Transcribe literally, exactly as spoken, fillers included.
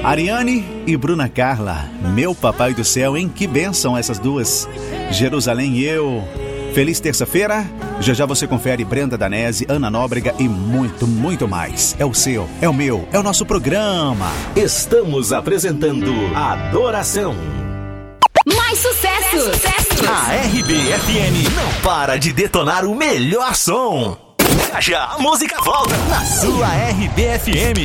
Ariane e Bruna Carla, meu papai do céu, hein? Que bênção essas duas. Jerusalém e eu. Feliz terça-feira. Já já você confere Brenda Danese, Ana Nóbrega e muito, muito mais. É o seu, é o meu, é o nosso programa. Estamos apresentando Adoração. Mais sucesso! sucesso. A R B F M não para de detonar o melhor som. Já já a música volta na sua R B F M.